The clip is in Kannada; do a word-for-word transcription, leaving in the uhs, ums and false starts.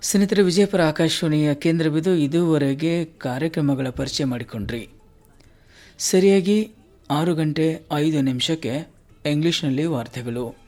ಸ್ನೇಹಿತರೆ, ವಿಜಯಪುರ ಆಕಾಶವಾಣಿಯ ಕೇಂದ್ರವಿದು. ಇದುವರೆಗೆ ಕಾರ್ಯಕ್ರಮಗಳ ಪರಿಚಯ ಮಾಡಿಕೊಂಡ್ರಿ. ಸರಿಯಾಗಿ ಆರು ಗಂಟೆ ಐದು ನಿಮಿಷಕ್ಕೆ ಇಂಗ್ಲಿಷ್ನಲ್ಲಿ ವಾರ್ತೆಗಳು.